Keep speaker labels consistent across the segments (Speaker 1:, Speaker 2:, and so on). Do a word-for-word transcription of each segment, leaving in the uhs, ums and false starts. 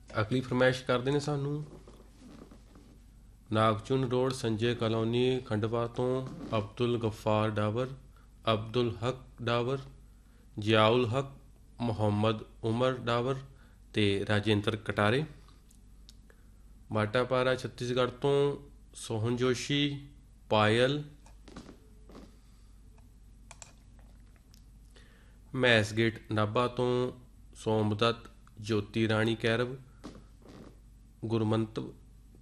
Speaker 1: ਅਗਲੀ ਫਰਮਾਇਸ਼ ਕਰਦੇ ਨੇ ਸਾਨੂੰ ਨਾਗਚੁਨ ਰੋਡ ਸੰਜੇ ਕਲੋਨੀ ਖੰਡਵਾ ਤੋਂ ਅਬਦੁਲ ਗਫਾਰ ਡਾਵਰ, ਅਬਦੁਲ ਹਕ ਡਾਵਰ, ਜਿਆਉਲ ਹਕ, ਮੁਹੰਮਦ ਉਮਰ ਡਾਵਰ ਅਤੇ ਰਾਜੇਂਦਰ ਕਟਾਰੇ। ਬਾਟਾਪਾਰਾ ਛੱਤੀਸਗੜ੍ਹ ਤੋਂ ਸੋਹਨ ਜੋਸ਼ੀ, ਪਾਇਲ। ਮੈਸਗੇਟ ਨਾਭਾ ਤੋਂ ਸੋਮਦੱਤ, ਜੋਤੀ ਰਾਣੀ ਕੈਰਵ, ਗੁਰਮੰਤ।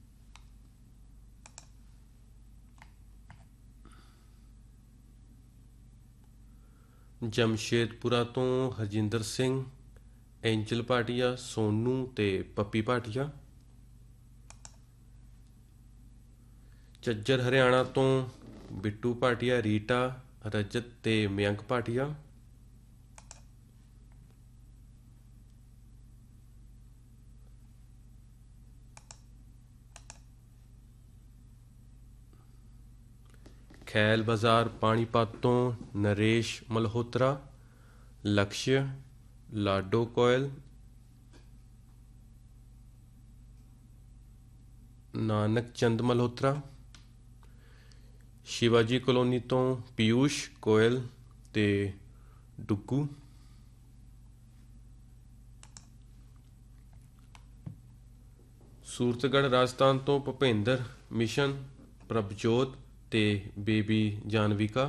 Speaker 1: ਜਮਸ਼ੇਦਪੁਰਾ ਤੋਂ ਹਰਜਿੰਦਰ ਸਿੰਘ, ਐਂਜਲ ਭਾਟੀਆ, ਸੋਨੂ ਅਤੇ ਪੱਪੀ ਭਾਟੀਆ। ਝੱਜਰ ਹਰਿਆਣਾ ਤੋਂ ਬਿੱਟੂ ਭਾਟੀਆ, ਰੀਟਾ, ਰਜਤ ਅਤੇ ਮਯੰਕ ਭਾਟੀਆ। ਖੈਲ ਬਾਜ਼ਾਰ ਪਾਣੀਪਤ ਤੋਂ ਨਰੇਸ਼ ਮਲਹੋਤਰਾ, ਲਕਸ਼, ਲਾਡੋ ਕੋਇਲ, ਨਾਨਕ ਚੰਦ ਮਲਹੋਤਰਾ। ਸ਼ਿਵਾਜੀ ਕਲੋਨੀ ਤੋਂ ਪੀਯੂਸ਼ ਕੋਇਲ ਅਤੇ ਡੁੱਗੂ। ਸੂਰਤਗੜ੍ਹ ਰਾਜਸਥਾਨ ਤੋਂ ਭੁਪਿੰਦਰ, ਮਿਸ਼ਨ, ਪ੍ਰਭਜੋਤ ਅਤੇ ਬੇਬੀ ਜਾਨਵਿਕਾ।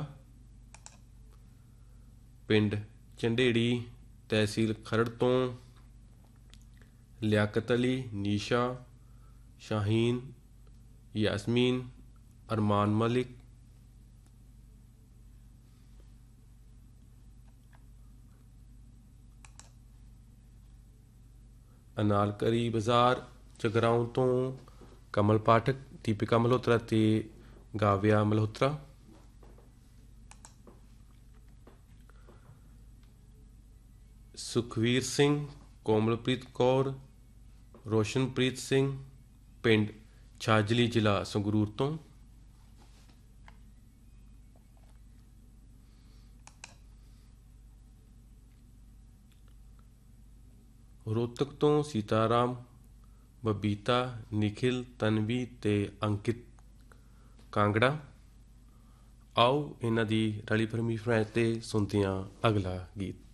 Speaker 1: ਪਿੰਡ ਝੰਡੇੜੀ, ਤਹਿਸੀਲ ਖਰੜ ਤੋਂ ਲਿਆਕਤ ਅਲੀ, ਨੀਸ਼ਾ, ਸ਼ਾਹੀਨ, ਯਾਸਮੀਨ, ਅਰਮਾਨ ਮਲਿਕ। ਅਨਾਲਕਰੀ ਬਾਜ਼ਾਰ ਜਗਰਾਉਂ ਤੋਂ ਕਮਲ ਪਾਠਕ, ਦੀਪਿਕਾ ਮਲਹੋਤਰਾ ਅਤੇ ਗਾਵਿਆ ਮਲਹੋਤਰਾ। ਸੁਖਵੀਰ ਸਿੰਘ, ਕੋਮਲਪ੍ਰੀਤ ਕੌਰ, ਰੋਸ਼ਨਪ੍ਰੀਤ ਸਿੰਘ, ਪਿੰਡ ਛਾਜਲੀ, ਜ਼ਿਲ੍ਹਾ ਸੰਗਰੂਰ ਤੋਂ। ਰੋਹਤਕ ਤੋਂ ਸੀਤਾਰਾਮ, ਬਬੀਤਾ, ਨਿਖਿਲ, ਤਨਵੀ ਅਤੇ ਅੰਕਿਤ ਕਾਂਗੜਾ। ਆਓ ਇਹਨਾਂ ਦੀ ਰਲੀ ਫਰਮੀ ਫਰਮਾਇਸ਼ 'ਤੇ ਸੁਣਦੇ ਹਾਂ ਅਗਲਾ ਗੀਤ।